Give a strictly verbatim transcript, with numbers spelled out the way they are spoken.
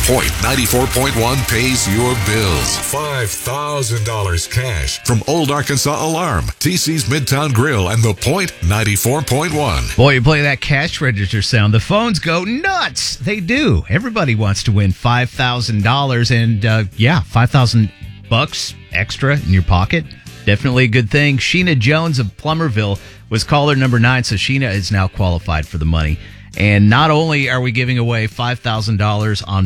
Point ninety-four point one pays your bills. five thousand dollars cash from Old Arkansas Alarm, T C's Midtown Grill, and The Point ninety-four point one. Boy, you play that cash register sound, the phones go nuts. They do. Everybody wants to win five thousand dollars, and uh, yeah, five thousand bucks extra in your pocket. Definitely a good thing. Sheena Jones of Plummerville was caller number nine, so Sheena is now qualified for the money. And not only are we giving away five thousand dollars on